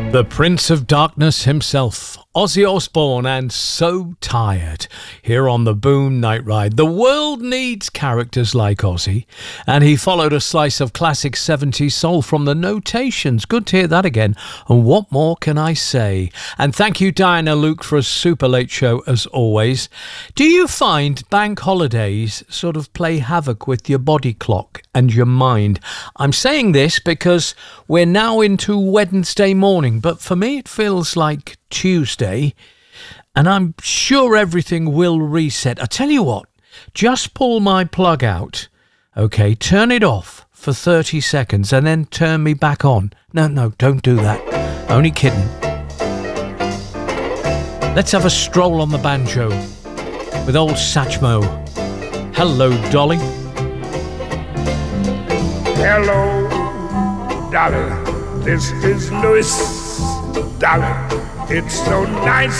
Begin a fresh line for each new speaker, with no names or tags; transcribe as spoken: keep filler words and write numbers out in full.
The Prince of Darkness himself, Ozzy Osbourne, and So Tired, here on the Boom Night Ride. The world needs characters like Ozzy, and he followed a slice of classic seventies soul from the Notations. Good to hear that again, and what more can I say? And thank you, Diana Luke, for a super late show, as always. Do you find bank holidays sort of play havoc with your body clock and your mind? I'm saying this because we're now into Wednesday morning, but for me it feels like Tuesday, and I'm sure everything will reset. I tell you what, just pull my plug out, okay, turn it off for thirty seconds and then turn me back on. No, no, don't do that. Only kidding. Let's have a stroll on the banjo with old Satchmo. Hello, Dolly.
Hello, Dolly. This is Louis, Dolly. It's so nice